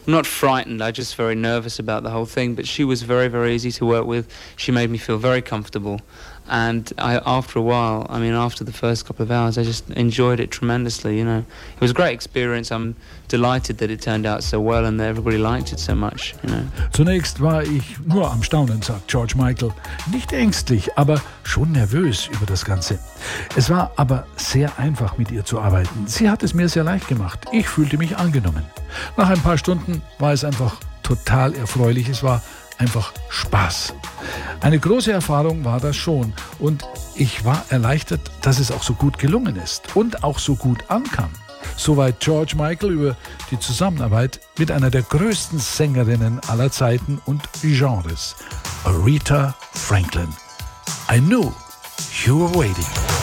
not frightened, I just very nervous about the whole thing, but she was very, very easy to work with. She made me feel very comfortable. And after a while, after the first couple of hours, I just enjoyed it tremendously, It was a great experience. I'm delighted that it turned out so well and that everybody liked it so much, Zunächst war ich nur am Staunen, sagt George Michael. Nicht ängstlich, aber schon nervös über das Ganze. Es war aber sehr einfach, mit ihr zu arbeiten. Sie hat es mir sehr leicht gemacht. Ich fühlte mich angenommen. Nach ein paar Stunden war es einfach total erfreulich. Es war einfach Spaß. Eine große Erfahrung war das schon und ich war erleichtert, dass es auch so gut gelungen ist und auch so gut ankam. Soweit George Michael über die Zusammenarbeit mit einer der größten Sängerinnen aller Zeiten und Genres, Aretha Franklin. I knew you were waiting.